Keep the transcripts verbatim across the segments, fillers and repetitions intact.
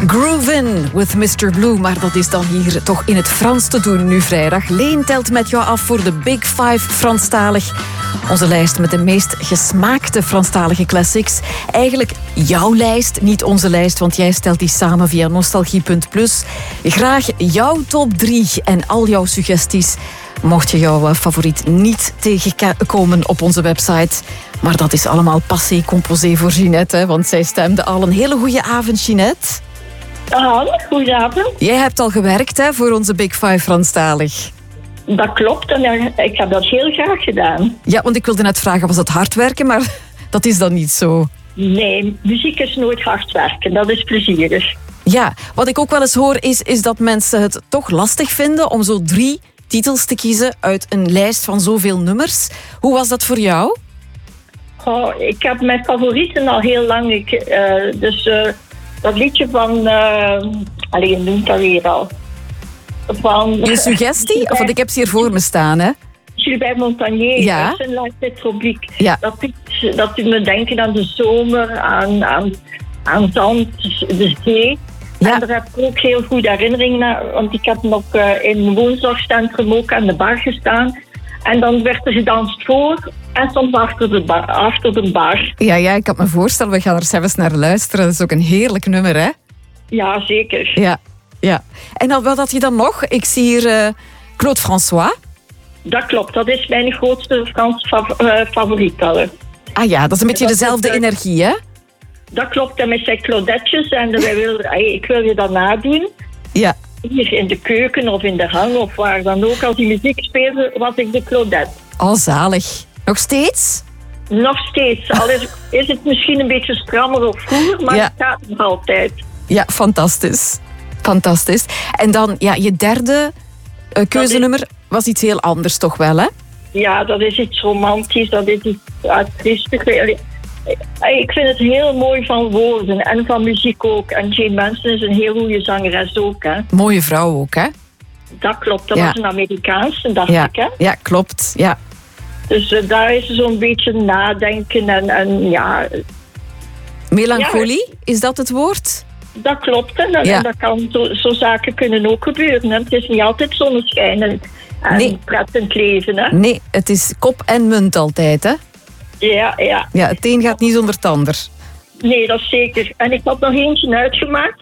Groovin' with mister Blue, maar dat is dan hier toch in het Frans te doen nu vrijdag. Leen telt met jou af voor de Big Five Franstalig. Onze lijst met de meest gesmaakte Franstalige classics. Eigenlijk jouw lijst, niet onze lijst, want jij stelt die samen via nostalgie punt plus. Graag jouw top drie en al jouw suggesties. Mocht je jouw favoriet niet tegenkomen op onze website. Maar dat is allemaal passé composé voor Ginette, hè, want zij stemde al. Een hele goede avond, Ginette. Ah, goedenavond. Jij hebt al gewerkt, hè, voor onze Big Five Franstalig. Dat klopt en ik heb dat heel graag gedaan. Ja, want ik wilde net vragen, was het hard werken? Maar dat is dan niet zo. Nee, muziek is nooit hard werken. Dat is plezierig. Ja, wat ik ook wel eens hoor is, is dat mensen het toch lastig vinden om zo drie titels te kiezen uit een lijst van zoveel nummers. Hoe was dat voor jou? Oh, ik heb mijn favorieten al heel lang. Ik, uh, dus uh, dat liedje van... Uh, allee, je noemt dat weer al. Van... Een suggestie? Of, want ik heb ze hier voor me staan, hè? Gilbert Montagnier, ja. uit zijn lijst Tropiek. Ja. Dat, dat doet me denken aan de zomer, aan, aan, aan zand, de zee. Ja. En daar heb ik ook heel goede herinneringen naar, want ik heb nog uh, in een woonzorgcentrum ook aan de bar gestaan. En dan werd er gedanst voor en soms achter de bar. Achter de bar. Ja, ja, ik kan me voorstellen, we gaan er zelfs naar luisteren. Dat is ook een heerlijk nummer, hè? Ja, zeker. Ja, ja. En dan, wat had je dan nog? Ik zie hier uh, Claude François. Dat klopt, dat is mijn grootste Frans fav- uh, favoriet. Al. Ah ja, dat is een beetje dat dezelfde is, energie, hè? Dat klopt, en met zijn Claudetjes. En wij wilden, ik wil je dat nadoen. Ja. Hier in de keuken of in de hang of waar dan ook. Als die muziek speelde, was ik de Claudette. Oh, zalig. Nog steeds? Nog steeds. Al is, is het misschien een beetje strammer of vroeger, maar ja. Het gaat nog altijd. Ja, fantastisch. Fantastisch. En dan, ja, je derde uh, keuzenummer is, was iets heel anders toch wel, hè? Ja, dat is iets romantisch, dat is iets artistisch. Ik vind het heel mooi van woorden en van muziek ook. En Jane Manson is een heel goede zangeres ook, hè. Mooie vrouw ook, hè? Dat klopt, dat ja. was een Amerikaanse, dacht ja. ik, hè. Ja, klopt, ja. Dus uh, daar is zo'n beetje nadenken en, en ja... Melancholie, ja. Is dat het woord? Dat klopt, en, ja. en dat kan, zo, zo zaken kunnen ook gebeuren. Hè. Het is niet altijd zonneschijn en, en nee. prettig leven, hè. Nee, het is kop en munt altijd, hè. Ja, ja. Ja, het een gaat niet zonder het ander. Nee, dat is zeker. En ik had nog eentje uitgemaakt,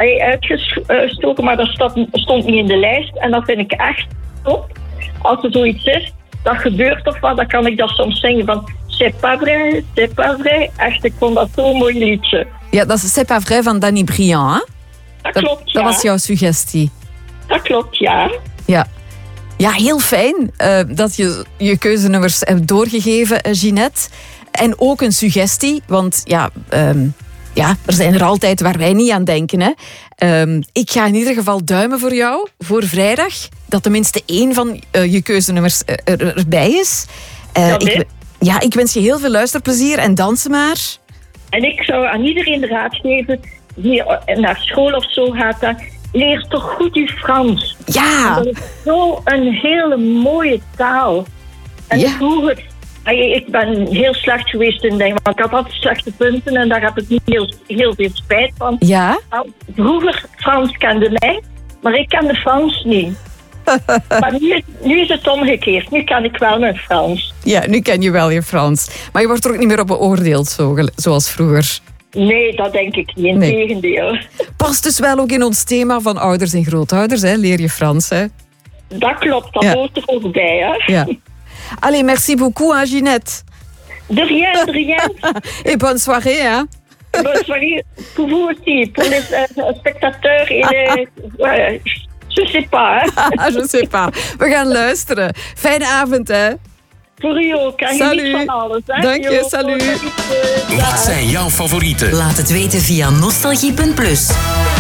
uitgestoken, maar dat stond niet in de lijst. En dat vind ik echt top. Als er zoiets is, dat gebeurt of wat, dan kan ik dat soms zingen van C'est pas vrai, c'est pas vrai. Echt, ik vond dat zo'n mooi liedje. Ja, dat is C'est pas vrai van Danny Briand, hè? Dat klopt, dat, ja. Dat was jouw suggestie. Dat klopt, ja. Ja. Ja, heel fijn uh, dat je je keuzenummers hebt doorgegeven, uh, Ginette. En ook een suggestie, want ja, um, ja, er zijn er altijd waar wij niet aan denken. Hè. Um, ik ga in ieder geval duimen voor jou, voor vrijdag, dat tenminste één van uh, je keuzenummers uh, er, erbij is. Uh, ik, ja, ik wens je heel veel luisterplezier en dansen maar. En ik zou aan iedereen de raad geven die naar school of zo gaat... Dan, leer toch goed je Frans. Ja. Dat is zo een hele mooie taal. En ja. vroeger... Ik ben heel slecht geweest in dingen, want ik had altijd slechte punten en daar heb ik niet heel, heel veel spijt van. Ja. Vroeger Frans kende mij, maar ik kende Frans niet. Maar nu, nu is het omgekeerd. Nu kan ik wel mijn Frans. Ja, nu ken je wel je Frans. Maar je wordt er ook niet meer op beoordeeld, zo, zoals vroeger. Nee, dat denk ik niet. Integendeel. Nee. Past dus wel ook in ons thema van ouders en grootouders, hè? Leer je Frans, hè? Dat klopt, dat ja. hoort er ook bij, hè? Ja. Allez, merci beaucoup, hein, Ginette. De rien, de rien. Et bonne soirée, hein? Bonne soirée pour vous aussi, pour les uh, spectateurs et les... Uh, je sais pas, hè? Je sais pas. We gaan luisteren. Fijne avond, hè? Voor u ook. En salut. Van alles, hè? Dank je, salut. Wat zijn jouw favorieten? Laat het weten via nostalgie punt plus.